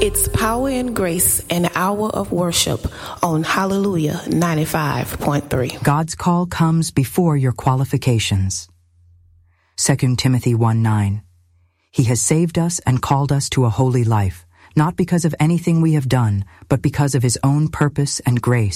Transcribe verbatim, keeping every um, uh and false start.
It's Power and Grace, an hour of worship on Hallelujah ninety-five point three. God's call comes before your qualifications. Second Timothy one nine. He has saved us and called us to a holy life, not because of anything we have done, but because of his own purpose and grace.